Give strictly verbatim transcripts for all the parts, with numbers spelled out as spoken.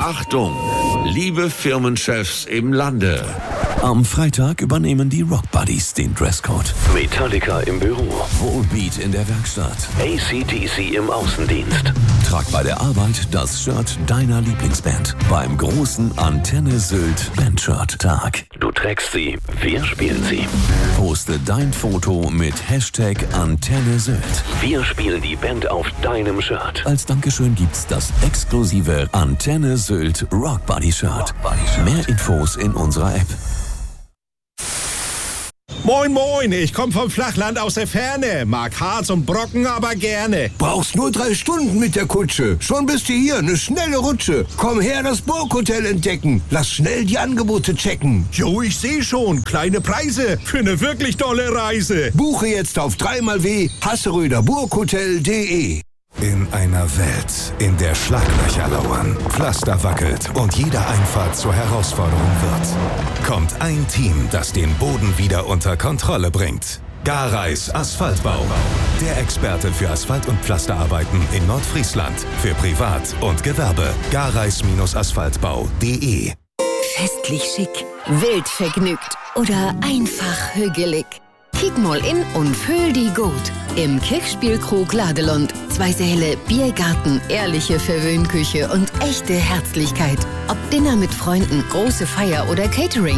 Achtung, liebe Firmenchefs im Lande. Am Freitag übernehmen die Rock Buddies den Dresscode. Metallica im Büro. Volbeat in der Werkstatt. A C D C im Außendienst. Trag bei der Arbeit das Shirt deiner Lieblingsband beim großen Antenne Sylt Bandshirt-Tag. Du trägst sie, wir spielen sie. Poste dein Foto mit Hashtag Antenne Sylt. Wir spielen die Band auf deinem Shirt. Als Dankeschön gibt's das exklusive Antenne Sylt Rock Buddy Shirt. Mehr Infos in unserer App. Moin moin, ich komm vom Flachland aus der Ferne. Mag Harz und Brocken, aber gerne. Brauchst nur drei Stunden mit der Kutsche. Schon bist du hier, eine schnelle Rutsche. Komm her, das Burghotel entdecken. Lass schnell die Angebote checken. Jo, ich seh schon, kleine Preise für eine wirklich tolle Reise. Buche jetzt auf dreimal w Hasseröder Burghotel punkt de. In einer Welt, in der Schlaglöcher lauern, Pflaster wackelt und jede Einfahrt zur Herausforderung wird, kommt ein Team, das den Boden wieder unter Kontrolle bringt. Gareis Asphaltbau. Der Experte für Asphalt- und Pflasterarbeiten in Nordfriesland. Für Privat und Gewerbe. Gareis Asphaltbau punkt de. Festlich schick, wild vergnügt oder einfach hügelig. Kick mal in und fühl die gut. Im Kirchspielkrug Ladelund. Zwei Säle, Biergarten, ehrliche Verwöhnküche und echte Herzlichkeit. Ob Dinner mit Freunden, große Feier oder Catering.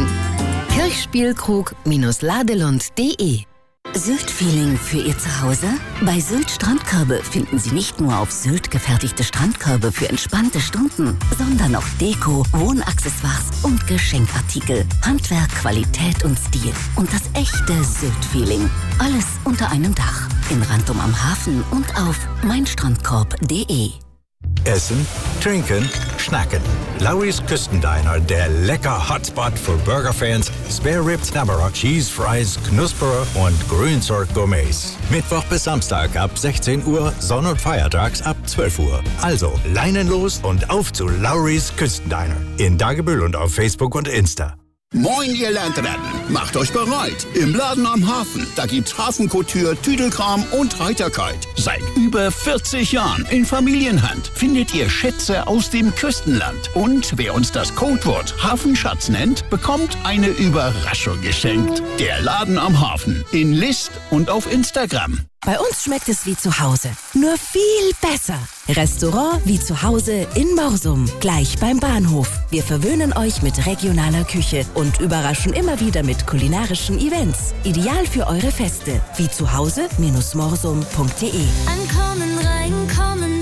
Kirchspielkrug-ladelund punkt de. Sylt-Feeling für Ihr Zuhause? Bei Sylt Strandkörbe finden Sie nicht nur auf Sylt gefertigte Strandkörbe für entspannte Stunden, sondern auch Deko, Wohnaccessoires und Geschenkartikel. Handwerk, Qualität und Stil. Und das echte Sylt-Feeling. Alles unter einem Dach. In Rantum am Hafen und auf meinstrandkorb punkt de. Essen, trinken, schnacken. Lawry's Küstendiner, der lecker Hotspot für Burgerfans, Spare Ribs, Knabberer, Cheese Fries, Knusperer und Grünzeug-Gourmets. Mittwoch bis Samstag ab sechzehn Uhr, Sonn- und Feiertags ab zwölf Uhr. Also Leinen los und auf zu Lawry's Küstendiner. In Dagebüll und auf Facebook und Insta. Moin, ihr Landratten. Macht euch bereit. Im Laden am Hafen. Da gibt's Hafenkouture, Tüdelkram und Heiterkeit. Seit über vierzig Jahren in Familienhand findet ihr Schätze aus dem Küstenland. Und wer uns das Codewort Hafenschatz nennt, bekommt eine Überraschung geschenkt. Der Laden am Hafen. In List und auf Instagram. Bei uns schmeckt es wie zu Hause, nur viel besser. Restaurant wie zu Hause in Morsum, gleich beim Bahnhof. Wir verwöhnen euch mit regionaler Küche und überraschen immer wieder mit kulinarischen Events. Ideal für eure Feste, wie zu Hause morsum punkt de. Ankommen, reinkommen,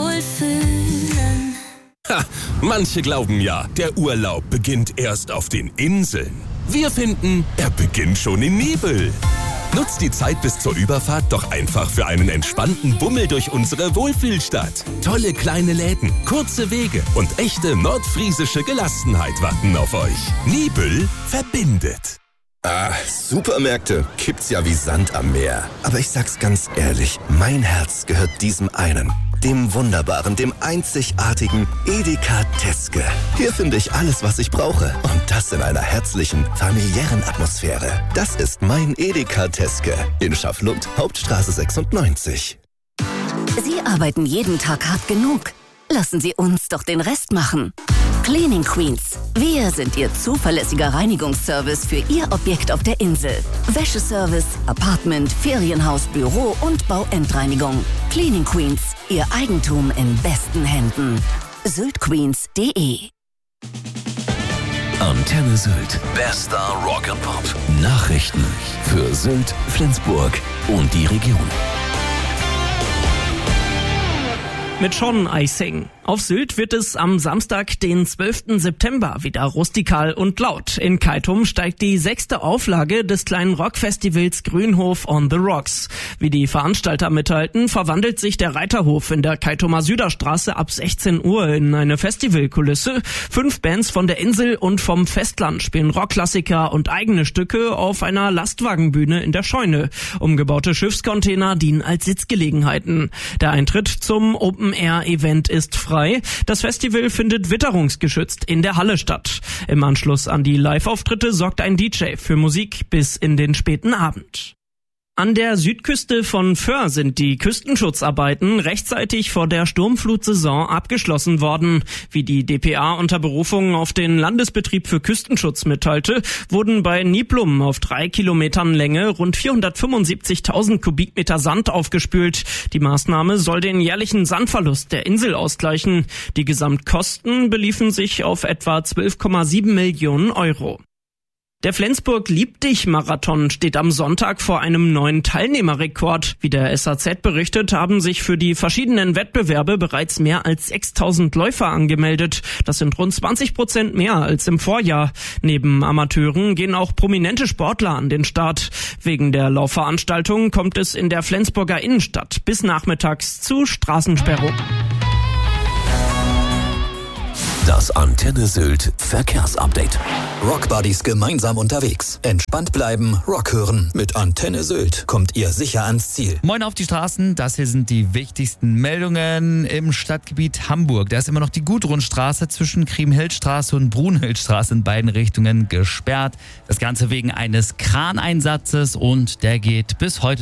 wohlfühlen. Ha, manche glauben ja, der Urlaub beginnt erst auf den Inseln. Wir finden, er beginnt schon in Nibel. Nutzt die Zeit bis zur Überfahrt doch einfach für einen entspannten Bummel durch unsere Wohlfühlstadt. Tolle kleine Läden, kurze Wege und echte nordfriesische Gelassenheit warten auf euch. Nibel verbindet. Ah, Supermärkte gibt's ja wie Sand am Meer. Aber ich sag's ganz ehrlich, mein Herz gehört diesem einen. Dem wunderbaren, dem einzigartigen Edeka Teske. Hier finde ich alles, was ich brauche. Und das in einer herzlichen, familiären Atmosphäre. Das ist mein Edeka Teske in Schafflund, Hauptstraße sechsundneunzig. Sie arbeiten jeden Tag hart genug. Lassen Sie uns doch den Rest machen. Cleaning Queens. Wir sind Ihr zuverlässiger Reinigungsservice für Ihr Objekt auf der Insel. Wäscheservice, Apartment, Ferienhaus, Büro und Bauendreinigung. Cleaning Queens. Ihr Eigentum in besten Händen. syltqueens punkt de. Antenne Sylt. Bester Rock and Pop. Nachrichten für Sylt, Flensburg und die Region. Mit Sean Icing. Auf Sylt wird es am Samstag, den zwölften September, wieder rustikal und laut. In Keitum steigt die sechste Auflage des kleinen Rockfestivals Grünhof on the Rocks. Wie die Veranstalter mitteilten, verwandelt sich der Reiterhof in der Keitumer Süderstraße ab sechzehn Uhr in eine Festivalkulisse. Fünf Bands von der Insel und vom Festland spielen Rockklassiker und eigene Stücke auf einer Lastwagenbühne in der Scheune. Umgebaute Schiffscontainer dienen als Sitzgelegenheiten. Der Eintritt zum Open-Air-Event ist frei. Das Festival findet witterungsgeschützt in der Halle statt. Im Anschluss an die Live-Auftritte sorgt ein D J für Musik bis in den späten Abend. An der Südküste von Föhr sind die Küstenschutzarbeiten rechtzeitig vor der Sturmflutsaison abgeschlossen worden. Wie die D P A unter Berufung auf den Landesbetrieb für Küstenschutz mitteilte, wurden bei Niblum auf drei Kilometern Länge rund vierhundertfünfundsiebzigtausend Kubikmeter Sand aufgespült. Die Maßnahme soll den jährlichen Sandverlust der Insel ausgleichen. Die Gesamtkosten beliefen sich auf etwa zwölf Komma sieben Millionen Euro. Der Flensburg-Lieb-Dich-Marathon steht am Sonntag vor einem neuen Teilnehmerrekord. Wie der S A Z berichtet, haben sich für die verschiedenen Wettbewerbe bereits mehr als sechstausend Läufer angemeldet. Das sind rund zwanzig Prozent mehr als im Vorjahr. Neben Amateuren gehen auch prominente Sportler an den Start. Wegen der Laufveranstaltung kommt es in der Flensburger Innenstadt bis nachmittags zu Straßensperrung. Das Antenne Sylt Verkehrsupdate. Rockbuddies gemeinsam unterwegs. Entspannt bleiben, Rock hören. Mit Antenne Sylt kommt ihr sicher ans Ziel. Moin auf die Straßen, das hier sind die wichtigsten Meldungen im Stadtgebiet Hamburg. Da ist immer noch die Gudrunstraße zwischen Kriemhildstraße und Brunhildstraße in beiden Richtungen gesperrt. Das Ganze wegen eines Kraneinsatzes und der geht bis heute